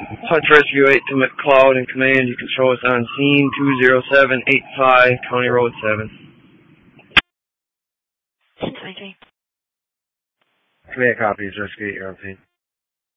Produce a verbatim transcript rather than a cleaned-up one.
Hunt Rescue eight to McLeod in command. You can show us on scene two zero seven eight five, County Road seven. ten twenty-three. Command copies. Rescue eight, you're on scene.